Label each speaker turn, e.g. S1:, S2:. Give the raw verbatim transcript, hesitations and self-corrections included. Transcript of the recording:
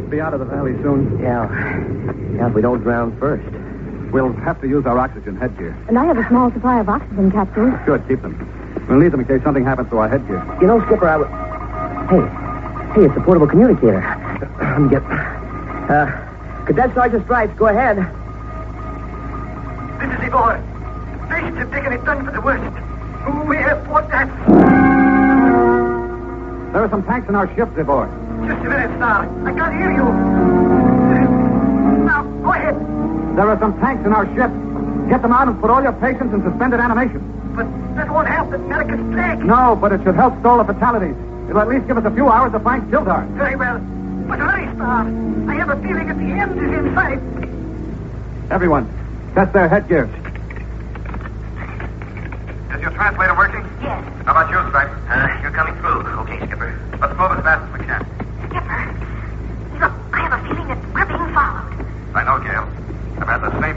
S1: We'll be out of the valley soon.
S2: Yeah. Yeah, if we don't drown first.
S1: We'll have to use our oxygen headgear.
S3: And I have a small supply of oxygen capsules.
S1: Good, keep them. We'll need them in case something happens to our headgear.
S2: You know, Skipper, I would... Hey. Hey, it's a portable communicator. Let me get... Uh, Cadet Sergeant Stripes, go ahead.
S4: This is Ivor. Beasts have taken it done for the worst. We have fought that.
S1: There are some tanks in our ship, Zibor.
S4: Just a minute, sir. I can't hear you. Now, go ahead.
S1: There are some tanks in our ship. Get them out and put all your patients in suspended animation.
S4: But that won't help the America's plague.
S1: No, but it should help stall the fatalities. It'll at least give us a few hours to find Kildar.
S4: Very well. But hurry, Star. I have a feeling that the end is in sight.
S1: Everyone, test their headgear.
S5: Is your translator working?
S4: Yes.
S5: How about you, Stripes?
S6: Uh, you're coming through. Okay, Skipper.
S5: Let's move as fast as we can.
S4: Skipper, look, I have a feeling that we're being followed.
S5: I know, Gail. I've had the same